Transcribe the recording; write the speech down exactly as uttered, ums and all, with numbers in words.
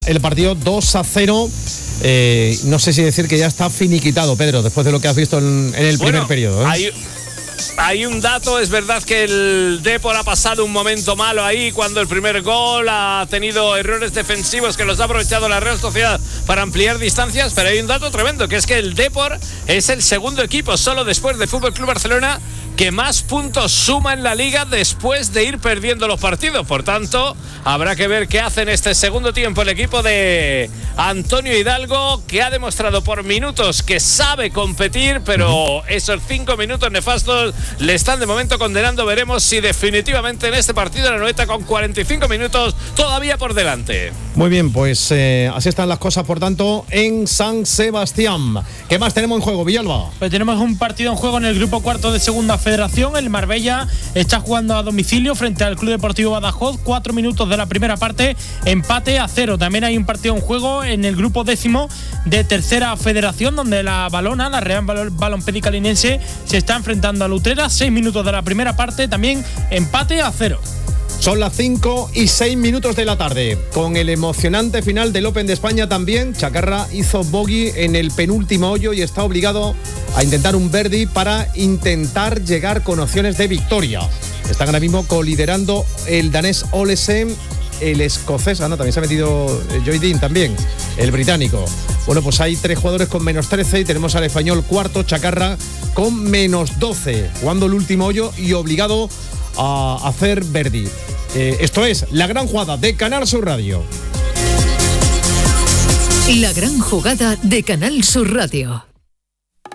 El partido dos a cero, eh, no sé si decir que ya está finiquitado, Pedro, después de lo que has visto en, en el bueno, primer periodo. ¿eh? Hay, hay un dato, es verdad que el Depor ha pasado un momento malo ahí cuando el primer gol ha tenido errores defensivos que los ha aprovechado la Real Sociedad para ampliar distancias, pero hay un dato tremendo, que es que el Depor es el segundo equipo, solo después del F C Barcelona, que más puntos suma en la liga después de ir perdiendo los partidos. Por tanto, habrá que ver qué hace en este segundo tiempo el equipo de Antonio Hidalgo, que ha demostrado por minutos que sabe competir, pero esos cinco minutos nefastos le están de momento condenando. Veremos si definitivamente en este partido la Noeta, con cuarenta y cinco minutos todavía por delante. Muy bien, pues eh, así están las cosas, por tanto, en San Sebastián. ¿Qué más tenemos en juego, Villalba? Pues tenemos un partido en juego en el grupo cuarto de Segunda Federación. El Marbella está jugando a domicilio frente al Club Deportivo Badajoz. Cuatro minutos de la primera parte, empate a cero. También hay un partido en juego en el grupo décimo de Tercera Federación, donde la Balona, la Real Balompédica Linense, se está enfrentando a Lutrera. Seis minutos de la primera parte, también empate a cero. Son las cinco y seis minutos de la tarde. Con el emocionante final del Open de España también, Chacarra hizo bogey en el penúltimo hoyo y está obligado a intentar un birdie para intentar llegar con opciones de victoria. Están ahora mismo coliderando el danés Olesen, el escocés, ah, no, también se ha metido Joy Dean también, el británico. Bueno, pues hay tres jugadores con menos trece y tenemos al español cuarto, Chacarra, con menos doce, jugando el último hoyo y obligado a hacer birdie. Eh, esto es La Gran Jugada de Canal Sur Radio. La Gran Jugada de Canal Sur Radio.